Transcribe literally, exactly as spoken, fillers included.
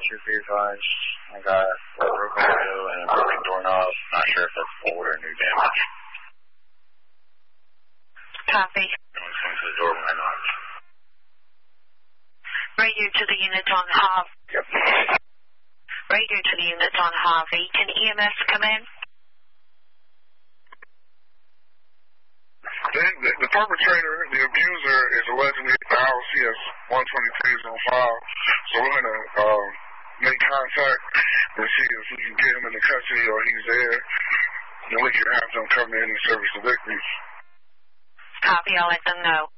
two three five. I got a broken window and a broken doorknob. Not sure if that's old or new damage. Copy. I was going to the door when I knocked. Radio to the unit on Harvey. Yep. Radio to the unit on Harvey. Can E M S come in? The, the, the perpetrator, the abuser, is allegedly the I O C S one twenty-three is on file. So we're going to um, make contact and see if we can get him into custody or he's there. And we can have them come in and service the victims. Copy, I'll let them know.